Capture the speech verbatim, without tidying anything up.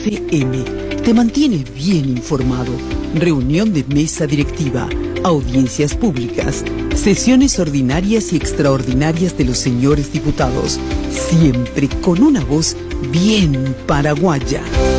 F M te mantiene bien informado. Reunión de mesa directiva, audiencias públicas, sesiones ordinarias y extraordinarias de los señores diputados, siempre con una voz bien paraguaya.